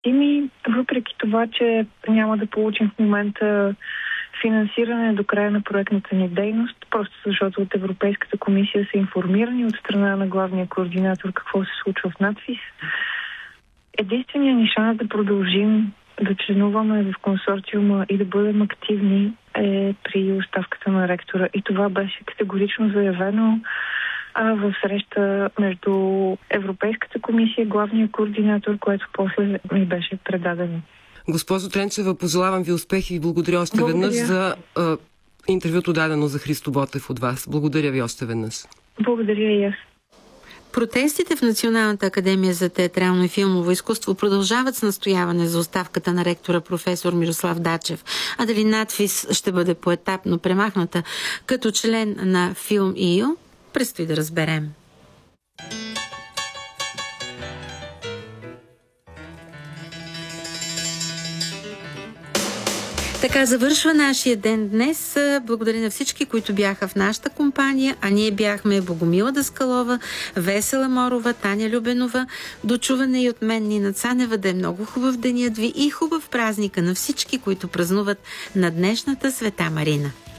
Въпреки това, че няма да получим в момента финансиране до края на проектната ни дейност, просто защото от Европейската комисия са информирани от страна на главния координатор какво се случва в надфис. Единственият ни шанс да продължим да членуваме в консорциума и да бъдем активни е при оставката на ректора. И това беше категорично заявено в среща между Европейската комисия, главния координатор, което после ми беше предадено. Госпожо Тренчева, пожелавам ви успех и благодаря още веднъж за интервюто, дадено за Христо Ботев от вас. Благодаря ви още веднъж. Благодаря и аз. Протестите в Националната академия за театрално и филмово изкуство продължават с настояване за оставката на ректора професор Мирослав Дачев. А дали надфис ще бъде поетапно премахната като член на Film.EU, предстои да разберем. Така завършва нашия ден днес. Благодаря на всички, които бяха в нашата компания, а ние бяхме Богомила Даскалова, Весела Морова, Таня Любенова. Дочуване и от мен, Нина Цанева. Да е много хубав денят ви и хубав празника на всички, които празнуват на днешната Света Марина.